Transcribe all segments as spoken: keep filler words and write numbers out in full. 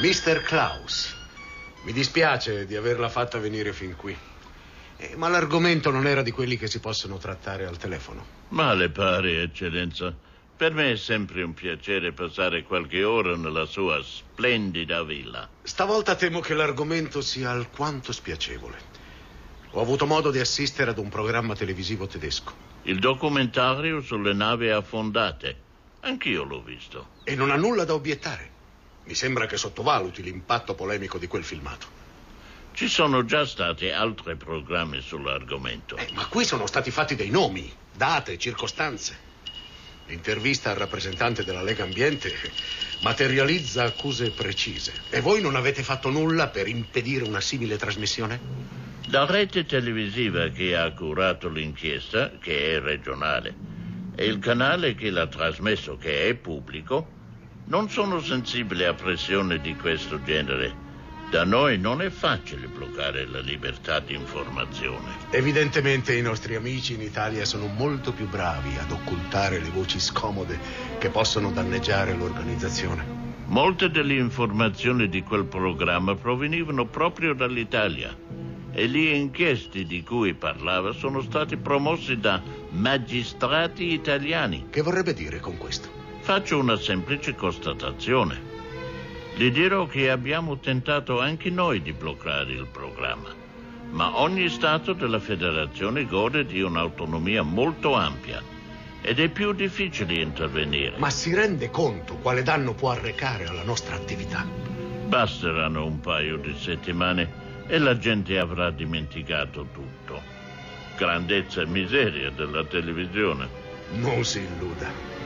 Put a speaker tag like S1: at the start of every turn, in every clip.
S1: mister Klaus, mi dispiace di averla fatta venire fin qui, eh, ma l'argomento non era di quelli che si possono trattare al telefono.
S2: Ma le pare, eccellenza. Per me è sempre un piacere passare qualche ora nella sua splendida villa.
S1: Stavolta temo che l'argomento sia alquanto spiacevole. Ho avuto modo di assistere ad un programma televisivo tedesco.
S2: Il documentario sulle navi affondate. Anch'io l'ho visto.
S1: E non ha nulla da obiettare. Mi sembra che sottovaluti l'impatto polemico di quel filmato.
S2: Ci sono già stati altri programmi sull'argomento.
S1: Eh, ma qui sono stati fatti dei nomi, date, circostanze. L'intervista al rappresentante della Lega Ambiente materializza accuse precise. E voi non avete fatto nulla per impedire una simile trasmissione?
S2: La rete televisiva che ha curato l'inchiesta, che è regionale, e il canale che l'ha trasmesso, che è pubblico, non sono sensibili a pressioni di questo genere. Da noi non è facile bloccare la libertà di informazione.
S1: Evidentemente i nostri amici in Italia sono molto più bravi ad occultare le voci scomode che possono danneggiare l'organizzazione.
S2: Molte delle informazioni di quel programma provenivano proprio dall'Italia e gli inchiesti di cui parlava sono stati promossi da magistrati italiani.
S1: Che vorrebbe dire con questo?
S2: Faccio una semplice constatazione. Gli dirò che abbiamo tentato anche noi di bloccare il programma, ma ogni Stato della Federazione gode di un'autonomia molto ampia ed è più difficile intervenire.
S1: Ma si rende conto quale danno può arrecare alla nostra attività?
S2: Basteranno un paio di settimane e la gente avrà dimenticato tutto. Grandezza e miseria della televisione.
S1: Non si illuda.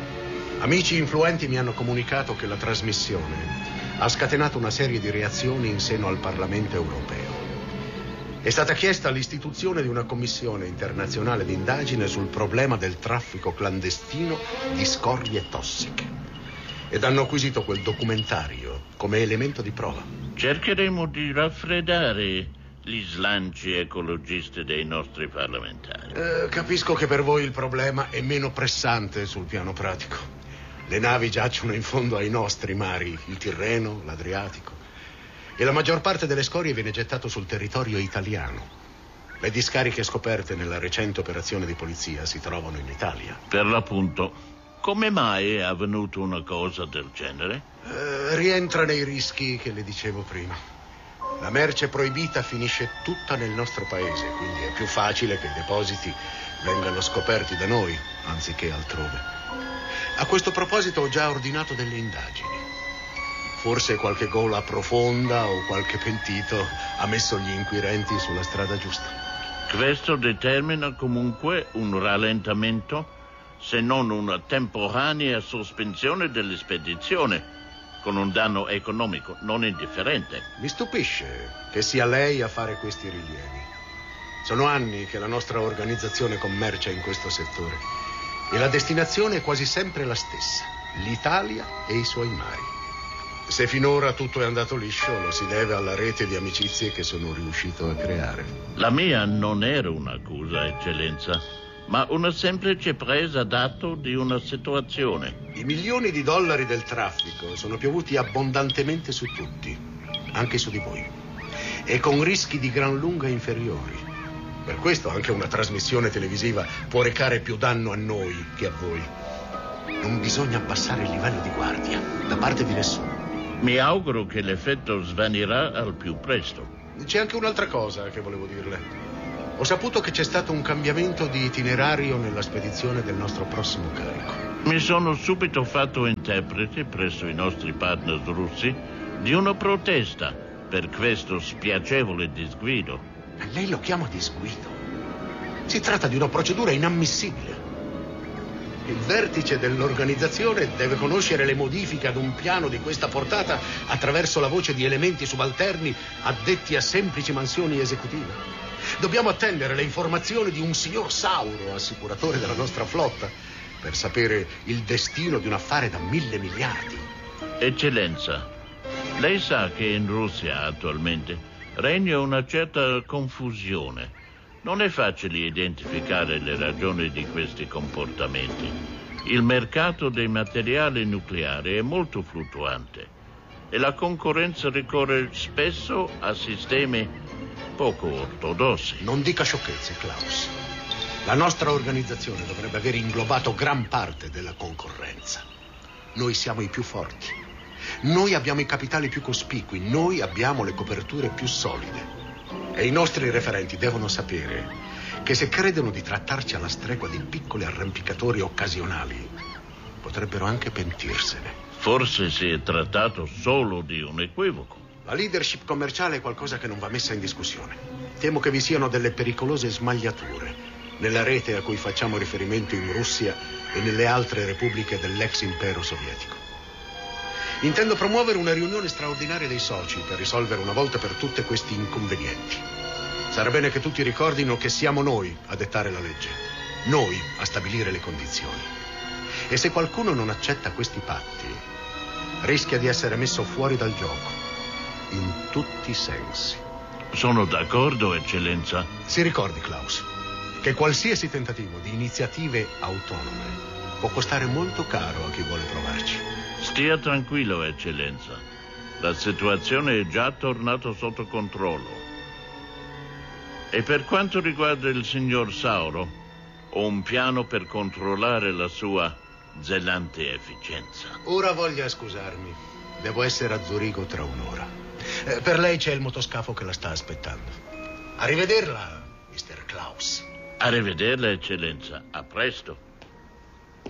S1: Amici influenti mi hanno comunicato che la trasmissione ha scatenato una serie di reazioni in seno al Parlamento europeo. È stata chiesta l'istituzione di una commissione internazionale di indagine sul problema del traffico clandestino di scorie tossiche. Ed hanno acquisito quel documentario come elemento di prova.
S2: Cercheremo di raffreddare gli slanci ecologisti dei nostri parlamentari.
S1: Eh, capisco che per voi il problema è meno pressante sul piano pratico. Le navi giacciono in fondo ai nostri mari, il Tirreno, l'Adriatico, e la maggior parte delle scorie viene gettato sul territorio italiano. Le discariche scoperte nella recente operazione di polizia si trovano in Italia.
S2: Per l'appunto, come mai è avvenuta una cosa del genere?
S1: Eh, rientra nei rischi che le dicevo prima. La merce proibita finisce tutta nel nostro paese, quindi è più facile che i depositi vengano scoperti da noi, anziché altrove. A questo proposito ho già ordinato delle indagini. Forse qualche gola profonda o qualche pentito ha messo gli inquirenti sulla strada giusta.
S2: Questo determina comunque un rallentamento, se non una temporanea sospensione dell'espedizione, con un danno economico non indifferente.
S1: Mi stupisce che sia lei a fare questi rilievi. Sono anni che la nostra organizzazione commercia in questo settore. E la destinazione è quasi sempre la stessa, l'Italia e i suoi mari. Se finora tutto è andato liscio, lo si deve alla rete di amicizie che sono riuscito a creare.
S2: La mia non era un'accusa, eccellenza, ma una semplice presa d'atto di una situazione.
S1: I milioni di dollari del traffico sono piovuti abbondantemente su tutti, anche su di voi, e con rischi di gran lunga inferiori. Per questo anche una trasmissione televisiva può recare più danno a noi che a voi. Non bisogna abbassare il livello di guardia da parte di nessuno.
S2: Mi auguro che l'effetto svanirà al più presto.
S1: C'è anche un'altra cosa che volevo dirle. Ho saputo che c'è stato un cambiamento di itinerario nella spedizione del nostro prossimo carico.
S2: Mi sono subito fatto interprete presso i nostri partner russi di una protesta per questo spiacevole disguido.
S1: Lei lo chiama disguido? Si tratta di una procedura inammissibile. Il vertice dell'organizzazione deve conoscere le modifiche ad un piano di questa portata attraverso la voce di elementi subalterni addetti a semplici mansioni esecutive. Dobbiamo attendere le informazioni di un signor Sauro, assicuratore della nostra flotta, per sapere il destino di un affare da mille miliardi.
S2: Eccellenza, lei sa che in Russia attualmente regna una certa confusione. Non è facile identificare le ragioni di questi comportamenti. Il mercato dei materiali nucleari è molto fluttuante e la concorrenza ricorre spesso a sistemi poco ortodossi.
S1: Non dica sciocchezze, Klaus. La nostra organizzazione dovrebbe aver inglobato gran parte della concorrenza. Noi siamo i più forti. Noi abbiamo i capitali più cospicui. Noi abbiamo le coperture più solide. E i nostri referenti devono sapere che se credono di trattarci alla stregua di piccoli arrampicatori occasionali, potrebbero anche pentirsene.
S2: Forse si è trattato solo di un equivoco.
S1: La leadership commerciale è qualcosa che non va messa in discussione. Temo che vi siano delle pericolose smagliature nella rete a cui facciamo riferimento in Russia e nelle altre repubbliche dell'ex impero sovietico. Intendo promuovere una riunione straordinaria dei soci per risolvere una volta per tutte questi inconvenienti. Sarà bene che tutti ricordino che siamo noi a dettare la legge, noi a stabilire le condizioni. E se qualcuno non accetta questi patti, rischia di essere messo fuori dal gioco, in tutti i sensi.
S2: Sono d'accordo, eccellenza.
S1: Si ricordi, Klaus, che qualsiasi tentativo di iniziative autonome può costare molto caro a chi vuole provarci.
S2: Stia tranquillo, eccellenza. La situazione è già tornata sotto controllo. E per quanto riguarda il signor Sauro, ho un piano per controllare la sua zelante efficienza.
S1: Ora voglia scusarmi. Devo essere a Zurigo tra un'ora. Eh, per lei c'è il motoscafo che la sta aspettando. Arrivederla, mister Klaus.
S2: Arrivederla, eccellenza. A presto.